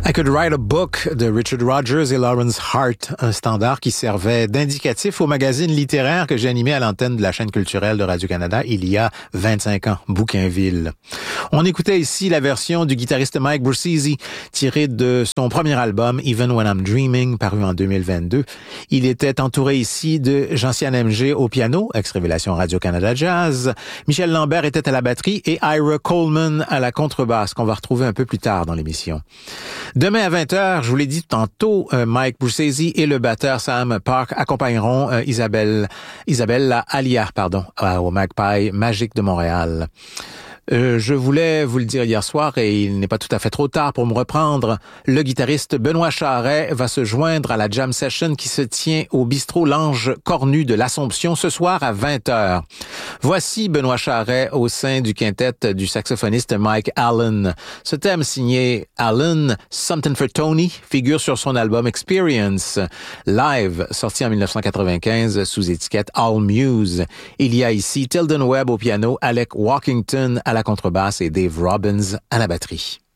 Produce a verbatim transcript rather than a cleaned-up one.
I Could Write a Book de Richard Rogers et Lawrence Hart, un standard qui servait d'indicatif au magazine littéraire que j'ai animé à l'antenne de la chaîne culturelle de Radio-Canada il y a vingt-cinq ans, Bouquinville. On écoutait ici la version du guitariste Mike Brucese tirée de son premier album Even When I'm Dreaming, paru en deux mille vingt-deux. Il était entouré ici de Jean-Sian M G au piano, ex-révélation Radio-Canada Jazz. Michel Lambert était à la batterie et Ira Coleman à la contrebasse, qu'on va retrouver un peu plus tard dans l'émission. Demain à vingt heures, je vous l'ai dit tantôt, euh, Mike Brucese et le batteur Sam Park accompagneront euh, Isabelle, Isabelle Alia, pardon, euh, au Magpie Magique de Montréal. Euh, je voulais vous le dire hier soir et il n'est pas tout à fait trop tard pour me reprendre. Le guitariste Benoît Charret va se joindre à la jam session qui se tient au bistrot L'Ange Cornu de l'Assomption ce soir à vingt heures. Voici Benoît Charret au sein du quintet du saxophoniste Mike Allen. Ce thème signé Allen, Something for Tony, figure sur son album Experience, live, sorti en dix-neuf cent quatre-vingt-quinze sous étiquette All Muse. Il y a ici Tilden Webb au piano, Alec Walkington à la contrebasse et Dave Robbins à la batterie.